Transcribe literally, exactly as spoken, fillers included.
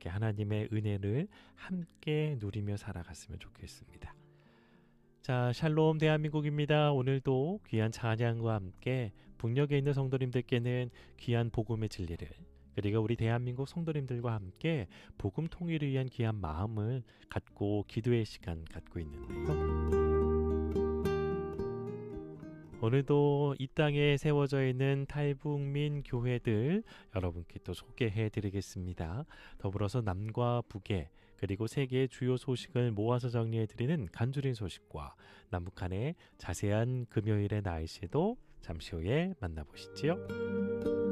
이렇게 하나님의 은혜를 함께 누리며 살아갔으면 좋겠습니다. 자, 샬롬 대한민국입니다. 오늘도 귀한 찬양과 함께 북녘에 있는 성도님들께는 귀한 복음의 진리를, 그리고 우리 대한민국 성도님들과 함께 복음 통일을 위한 귀한 마음을 갖고 기도의 시간 갖고 있는데요. 오늘도 이 땅에 세워져 있는 탈북민 교회들 여러분께 또 소개해 드리겠습니다. 더불어서 남과 북의 그리고 세계의 주요 소식을 모아서 정리해 드리는 간주린 소식과 남북한의 자세한 금요일의 날씨도 잠시 후에 만나보시지요.